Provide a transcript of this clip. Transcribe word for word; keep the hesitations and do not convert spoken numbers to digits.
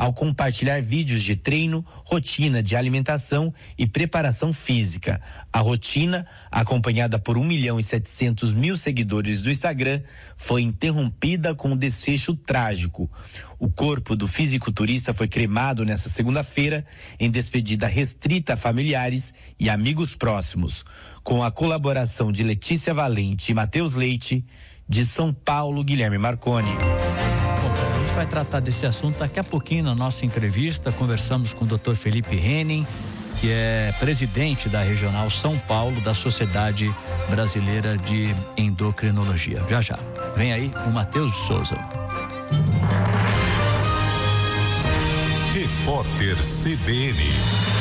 ao compartilhar vídeos de treino, rotina de alimentação e preparação física. A rotina, acompanhada por um milhão e setecentos mil seguidores do Instagram, foi interrompida com um desfecho trágico. O corpo do fisiculturista foi cremado nesta segunda-feira em despedida restrita a familiares e amigos próximos, com a colaboração de Letícia Valente e Matheus Leite. De São Paulo, Guilherme Marconi. Bom, a gente vai tratar desse assunto daqui a pouquinho na nossa entrevista. Conversamos com o doutor Felipe Henning, que é presidente da Regional São Paulo da Sociedade Brasileira de Endocrinologia. Já já. Vem aí o Matheus Souza. Repórter C B N.